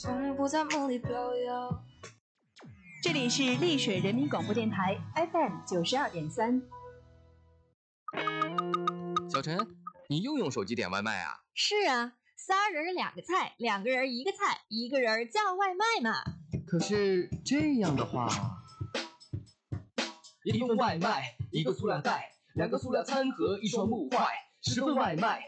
从不在梦里飘摇。 这里是丽水人民广播电台 FM 92.3。 小陈，你又用手机点外卖啊？ 是啊，3人2个菜，2个人1个菜，1个人叫外卖嘛。 可是这样的话 ，1份外卖，1个塑料袋，2个塑料餐盒，1双木筷，10份外卖